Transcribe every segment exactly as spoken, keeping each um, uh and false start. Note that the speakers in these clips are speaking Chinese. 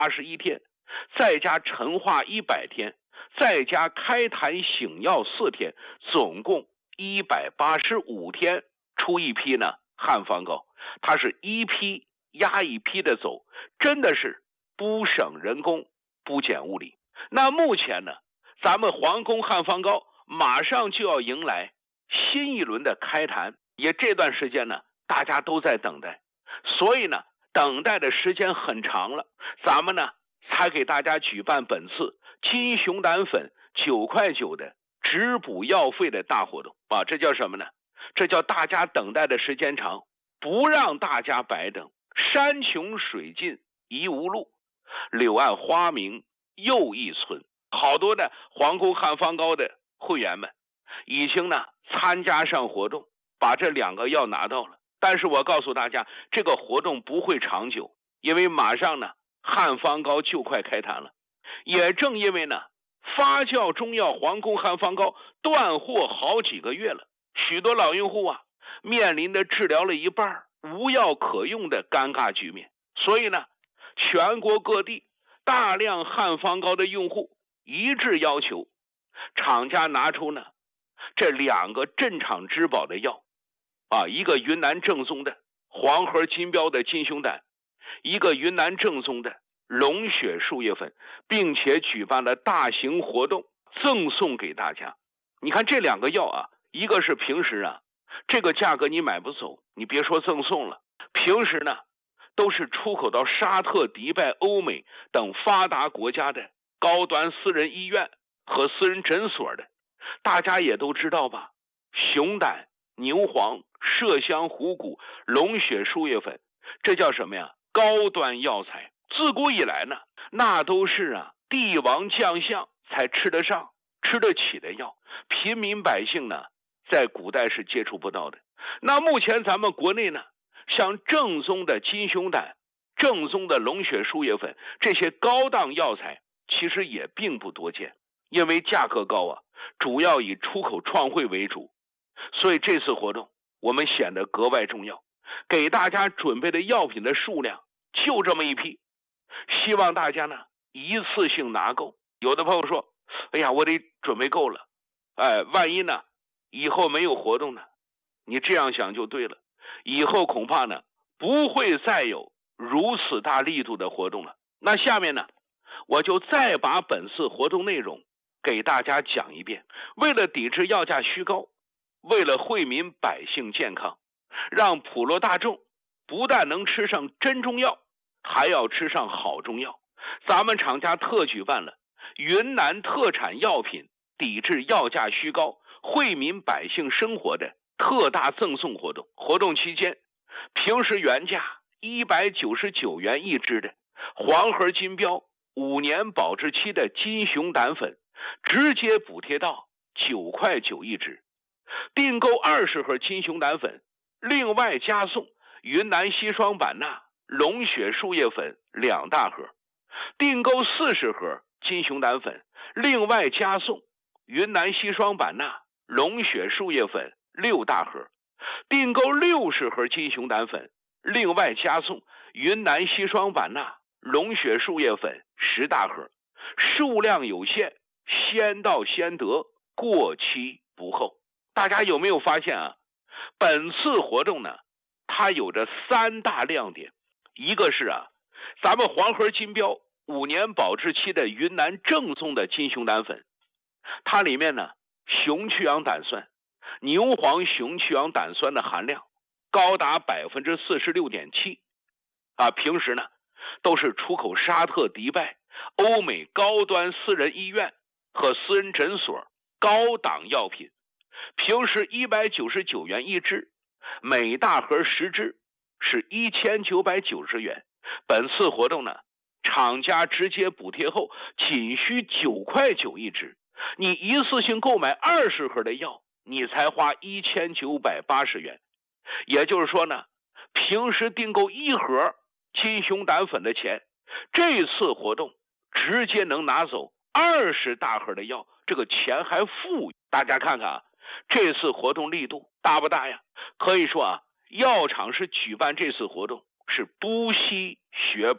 八十一天，再加陈化一百天，再加开坛醒药四天，总共一百八十五天出一批呢汉方膏，它是一批压一批的走，真的是不省人工，不减物力。那目前呢，咱们皇宫汉方膏马上就要迎来新一轮的开坛，也这段时间呢，大家都在等待，所以呢，等待的时间很长了，咱们呢才给大家举办本次金熊胆粉九块九的直补药费的大活动啊！这叫什么呢？这叫大家等待的时间长，不让大家白等。山穷水尽疑无路，柳暗花明又一村。好多的皇宫汉方膏的会员们已经呢参加上活动，把这两个药拿到了。但是我告诉大家，这个活动不会长久，因为马上呢汉方膏就快开坛了。也正因为呢发酵中药皇宫汉方膏断货好几个月了，许多老用户啊面临的治疗了一半无药可用的尴尬局面。所以呢，全国各地大量汉方膏的用户一致要求厂家拿出呢这两个镇场之宝的药啊，一个云南正宗的黄河金标的金熊胆，一个云南正宗的龙血树叶粉，并且举办了大型活动赠送给大家。你看这两个药啊，一个是平时啊这个价格你买不走，你别说赠送了，平时呢都是出口到沙特、迪拜、欧美等发达国家的高端私人医院和私人诊所的，大家也都知道吧？熊胆、牛黄、麝香、虎骨、龙血树叶粉，这叫什么呀？高端药材。自古以来呢，那都是啊帝王将相才吃得上、吃得起的药，平民百姓呢在古代是接触不到的。那目前咱们国内呢，像正宗的金熊胆、正宗的龙血树叶粉这些高档药材其实也并不多见，因为价格高啊，主要以出口创汇为主，所以这次活动我们显得格外重要，给大家准备的药品的数量就这么一批，希望大家呢一次性拿够。有的朋友说，哎呀，我得准备够了，哎，万一呢以后没有活动呢？你这样想就对了，以后恐怕呢不会再有如此大力度的活动了。那下面呢，我就再把本次活动内容给大家讲一遍。为了抵制药价虚高，为了惠民百姓健康，让普罗大众不但能吃上真中药，还要吃上好中药，咱们厂家特举办了云南特产药品抵制药价虚高、惠民百姓生活的特大赠送活动。活动期间，平时原价一百九十九元一支的黄河金标五年保质期的金熊胆粉，直接补贴到九块九一支。订购二十盒金熊胆粉，另外加送云南硒霜版纳、龙血树叶粉两大盒；订购四十盒金熊胆粉，另外加送云南硒霜版纳、龙血树叶粉六大盒；订购六十盒金熊胆粉，另外加送云南硒霜版纳、龙血树叶粉十大盒。数量有限，先到先得，过期不候。大家有没有发现啊？本次活动呢，它有着三大亮点。一个是啊，咱们黄河金标五年保质期的云南正宗的金熊胆粉，它里面呢雄曲氧胆酸、牛黄雄曲氧胆酸的含量高达百分之四十六点七啊，平时呢都是出口沙特、迪拜、欧美高端私人医院和私人诊所高档药品，平时一百九十九元一支，每大盒十支是一千九百九十元。本次活动呢，厂家直接补贴后仅需九块九一支，你一次性购买二十盒的药，你才花一千九百八十元。也就是说呢，平时订购一盒金熊胆粉的钱，这次活动直接能拿走二十大盒的药，这个钱还富裕。大家看看啊，这次活动力度大不大呀？可以说啊，药厂是举办这次活动是不惜血本。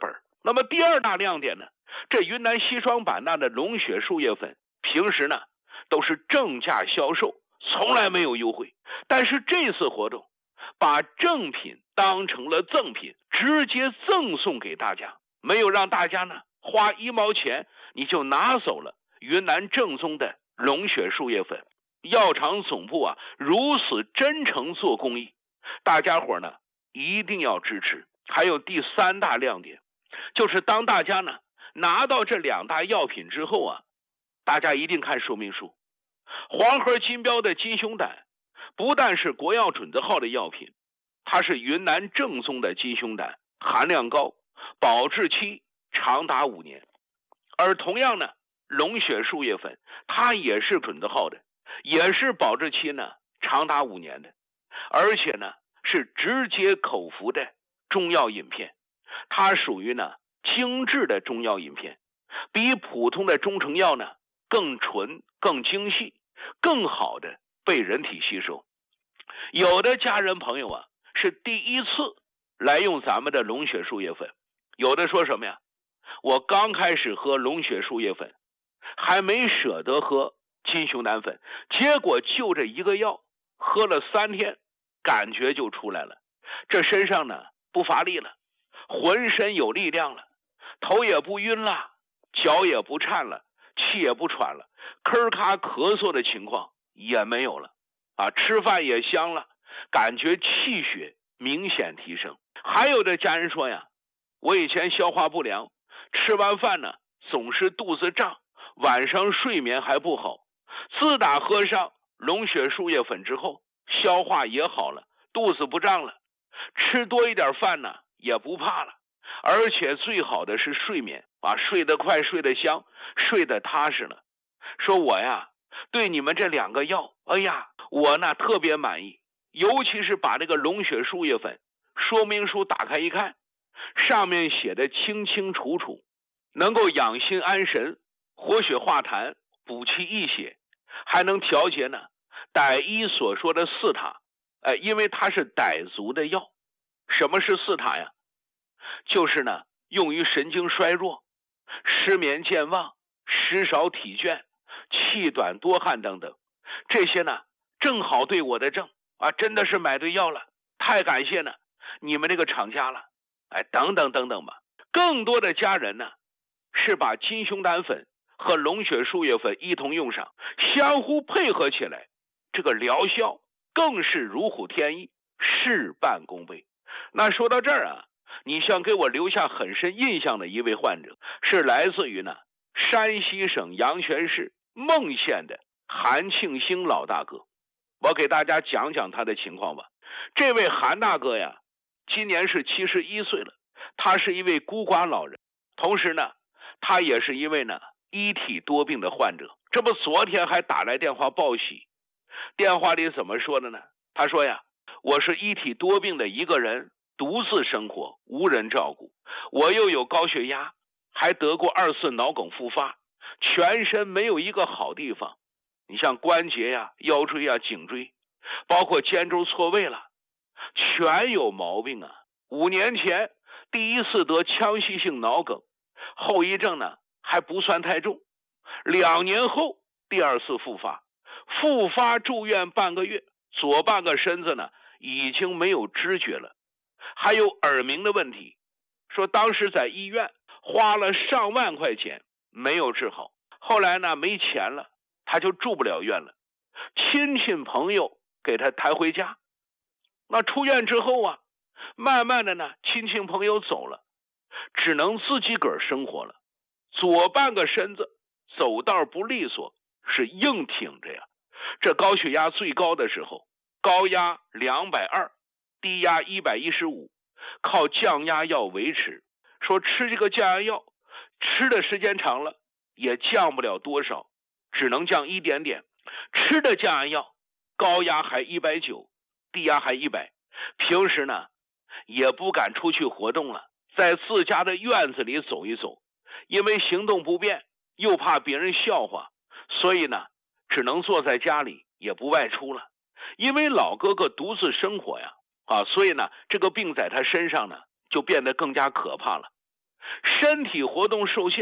那么第二大亮点呢，这云南西双版纳的龙血树叶粉平时呢都是正价销售，从来没有优惠。但是这次活动把正品当成了赠品，直接赠送给大家，没有让大家呢花一毛钱你就拿走了云南正宗的龙血树叶粉。药厂总部啊如此真诚做公益，大家伙呢一定要支持。还有第三大亮点，就是当大家呢拿到这两大药品之后啊，大家一定看说明书。黄河金标的金胸胆不但是国药准字号的药品，它是云南正宗的金胸胆，含量高，保质期长达五年。而同样呢，龙血树叶粉它也是准字号的，也是保质期呢长达五年的，而且呢是直接口服的中药饮片，它属于呢精致的中药饮片，比普通的中成药呢更纯、更精细、更好的被人体吸收。有的家人朋友啊是第一次来用咱们的龙血树叶粉，有的说什么呀？我刚开始喝龙血树叶粉，还没舍得喝金熊胆粉，结果就这一个药喝了三天，感觉就出来了，这身上呢不乏力了，浑身有力量了，头也不晕了，脚也不颤了，气也不喘了，咳咔咳嗽的情况也没有了啊，吃饭也香了，感觉气血明显提升。还有的家人说呀，我以前消化不良，吃完饭呢总是肚子胀，晚上睡眠还不好，自打喝上龙血树叶粉之后，消化也好了，肚子不胀了，吃多一点饭呢也不怕了，而且最好的是睡眠啊，睡得快，睡得香，睡得踏实了。说我呀对你们这两个药，哎呀我呢特别满意，尤其是把这个龙血树叶粉说明书打开一看，上面写的清清楚楚，能够养心安神，活血化痰，补气益血，还能调节呢傣医所说的四塔。哎，因为它是傣族的药。什么是四塔呀？就是呢用于神经衰弱、失眠健忘、食少体倦、气短多汗等等，这些呢正好对我的症啊，真的是买对药了，太感谢呢你们这个厂家了，哎，等等等等吧。更多的家人呢是把金熊胆粉和龙血树叶粉一同用上，相互配合起来，这个疗效更是如虎添翼，事半功倍。那说到这儿啊，你像给我留下很深印象的一位患者，是来自于呢山西省阳泉市孟县的韩庆兴老大哥。我给大家讲讲他的情况吧。这位韩大哥呀，今年是七十一岁了，他是一位孤寡老人，同时呢他也是一位呢一体多病的患者。这不昨天还打来电话报喜，电话里怎么说的呢？他说呀，我是一体多病的一个人，独自生活，无人照顾，我又有高血压，还得过二次脑梗复发，全身没有一个好地方，你像关节呀、腰椎呀、颈椎，包括肩周错位了，全有毛病啊。五年前第一次得腔隙性脑梗，后遗症呢还不算太重，两年后第二次复发，复发住院半个月，左半个身子呢已经没有知觉了，还有耳鸣的问题，说当时在医院花了上万块钱没有治好，后来呢没钱了，他就住不了院了，亲戚朋友给他抬回家。那出院之后啊，慢慢的呢亲戚朋友走了，只能自己个儿生活了，左半个身子走道不利索，是硬挺着呀。这高血压最高的时候，高压两百二，低压一百一十五，靠降压药维持。说吃这个降压药，吃的时间长了也降不了多少，只能降一点点。吃的降压药，高压还一百九，低压还一百，平时呢也不敢出去活动了，在自家的院子里走一走，因为行动不便，又怕别人笑话，所以呢只能坐在家里，也不外出了。因为老哥哥独自生活呀，啊，所以呢这个病在他身上呢就变得更加可怕了。 身体活动受限。